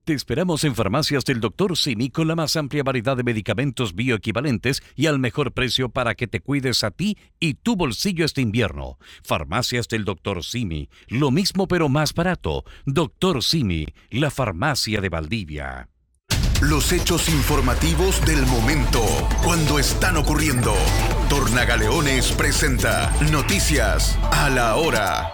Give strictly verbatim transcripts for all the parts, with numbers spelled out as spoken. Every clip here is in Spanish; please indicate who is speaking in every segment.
Speaker 1: Te esperamos en Farmacias del doctor Simi con la más amplia variedad de medicamentos bioequivalentes y al mejor precio para que te cuides a ti y tu bolsillo este invierno. Farmacias del doctor Simi, lo mismo pero más barato. doctor Simi, la farmacia de Valdivia.
Speaker 2: Los hechos informativos del momento, cuando están ocurriendo. Tornagaleones presenta Noticias a la Hora.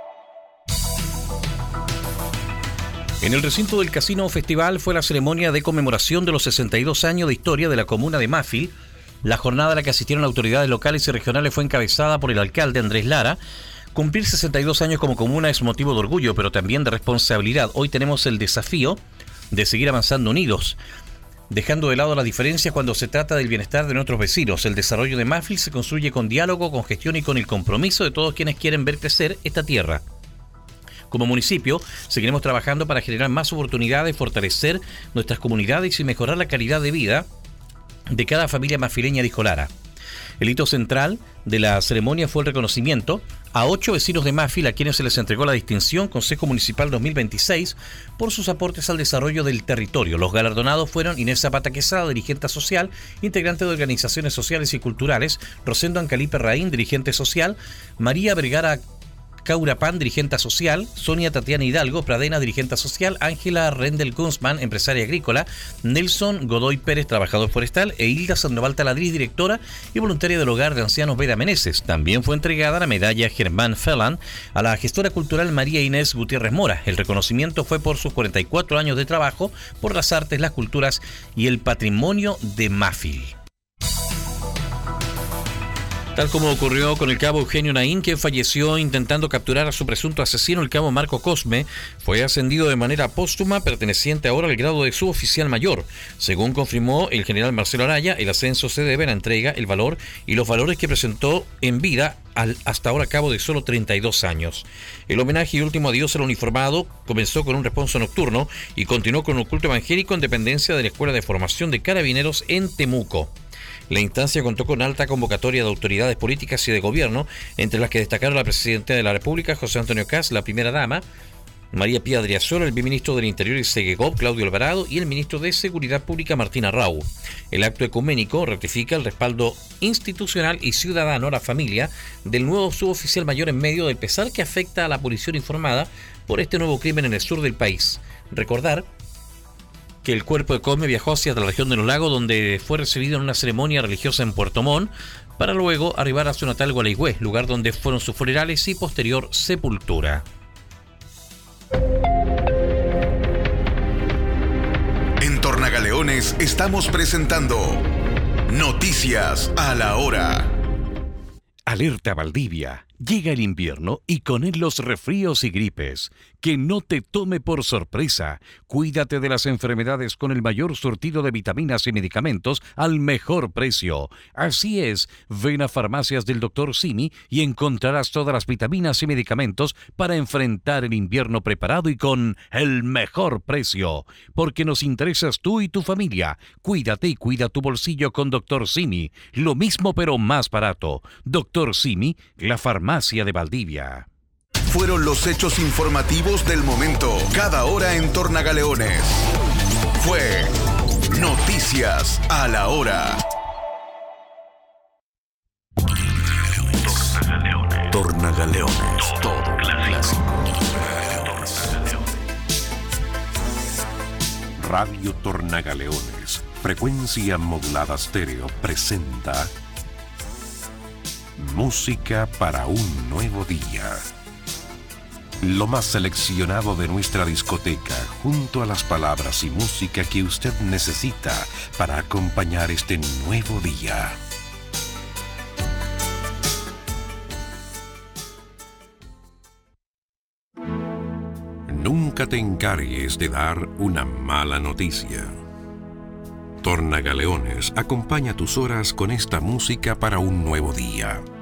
Speaker 3: En el recinto del Casino Festival fue la ceremonia de conmemoración de los sesenta y dos años de historia de la comuna de Mafil. La jornada a la que asistieron autoridades locales y regionales fue encabezada por el alcalde Andrés Lara. Cumplir sesenta y dos años como comuna es motivo de orgullo, pero también de responsabilidad. Hoy tenemos el desafío de seguir avanzando unidos, dejando de lado las diferencias cuando se trata del bienestar de nuestros vecinos. El desarrollo de Mafil se construye con diálogo, con gestión y con el compromiso de todos quienes quieren ver crecer esta tierra. Como municipio, seguiremos trabajando para generar más oportunidades, fortalecer nuestras comunidades y mejorar la calidad de vida de cada familia mafileña, dijo Lara. El hito central de la ceremonia fue el reconocimiento a ocho vecinos de Mafil a quienes se les entregó la distinción Consejo Municipal dos mil veintiséis por sus aportes al desarrollo del territorio. Los galardonados fueron Inés Zapata Quesada, dirigente social, integrante de organizaciones sociales y culturales; Rosendo Ancalipe Raín, dirigente social; María Vergara Caurapán, dirigente social; Sonia Tatiana Hidalgo Pradena, dirigente social; Ángela Rendel Gunzman, empresaria agrícola; Nelson Godoy Pérez, trabajador forestal; e Hilda Sandoval Taladriz, directora y voluntaria del Hogar de Ancianos Veda Meneses. También fue entregada la medalla Germán Fellan a la gestora cultural María Inés Gutiérrez Mora. El reconocimiento fue por sus cuarenta y cuatro años de trabajo por las artes, las culturas y el patrimonio de Mafil. Tal como ocurrió con el cabo Eugenio Naín, quien falleció intentando capturar a su presunto asesino, el cabo Marco Cosme fue ascendido de manera póstuma, perteneciente ahora al grado de suboficial mayor. Según confirmó el general Marcelo Araya, el ascenso se debe a la entrega, el valor y los valores que presentó en vida al hasta ahora cabo de solo treinta y dos años. El homenaje y último adiós al uniformado comenzó con un responso nocturno y continuó con un culto evangélico en dependencia de la Escuela de Formación de Carabineros en Temuco. La instancia contó con alta convocatoria de autoridades políticas y de gobierno, entre las que destacaron la Presidenta de la República, José Antonio Kast, la Primera Dama, María Pía Adriasola, el Viceministro del Interior y Segegov, Claudio Alvarado, y el Ministro de Seguridad Pública, Martín Arrau. El acto ecuménico ratifica el respaldo institucional y ciudadano a la familia del nuevo suboficial mayor en medio del pesar que afecta a la población informada por este nuevo crimen en el sur del país. Recordar que el cuerpo de Cosme viajó hacia la región de los lagos, donde fue recibido en una ceremonia religiosa en Puerto Montt, para luego arribar a su natal Gualeguay, lugar donde fueron sus funerales y posterior sepultura.
Speaker 2: En Tornagaleones estamos presentando Noticias a la Hora.
Speaker 1: Alerta Valdivia. Llega el invierno y con él los resfríos y gripes. Que no te tome por sorpresa. Cuídate de las enfermedades con el mayor surtido de vitaminas y medicamentos al mejor precio. Así es, ven a Farmacias del doctor Simi y encontrarás todas las vitaminas y medicamentos para enfrentar el invierno preparado y con el mejor precio. Porque nos interesas tú y tu familia. Cuídate y cuida tu bolsillo con doctor Simi. Lo mismo pero más barato. doctor Simi, la farmacia de Valdivia.
Speaker 2: Fueron los hechos informativos del momento, cada hora en Tornagaleones. Fue Noticias a la Hora. Tornagaleones. Tornagaleones. Todo clásico.
Speaker 4: Radio Tornagaleones, frecuencia modulada estéreo, presenta Música para un nuevo día. Lo más seleccionado de nuestra discoteca, junto a las palabras y música que usted necesita para acompañar este nuevo día. Nunca te encargues de dar una mala noticia. Tornagaleones acompaña tus horas con esta música para un nuevo día.